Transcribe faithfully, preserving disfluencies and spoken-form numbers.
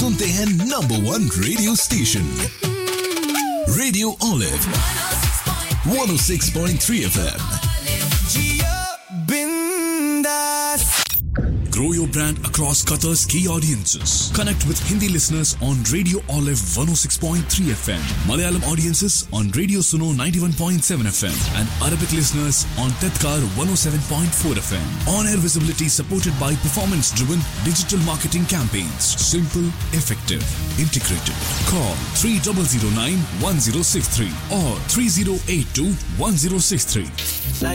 सुनते हैं number one radio station radio olive one oh six point three F M. Grow your brand across Qatar's key audiences. Connect with Hindi listeners on Radio Olive one oh six point three F M, Malayalam audiences on Radio Suno ninety-one point seven F M, and Arabic listeners on Tedkar one oh seven point four F M. On-air visibility supported by performance-driven digital marketing campaigns. Simple, effective, integrated. Call three zero zero nine one zero six three or three zero eight two one zero six three.